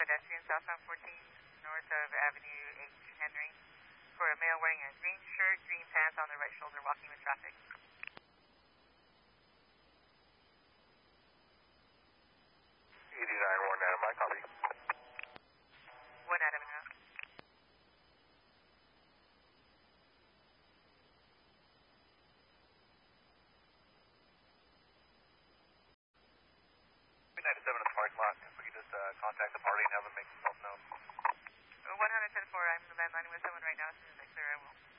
pedestrian southbound 14 north of Avenue H. Henry for a male wearing a green shirt, green pants on the right shoulder walking with traffic. ED9 1 Adam, I copy. 1 Adam now. Midnight 7 at the parking lot. If we could just contact the party and have them make themselves known. 110-4, I'm landlining with someone right now. As soon as I clear, I will.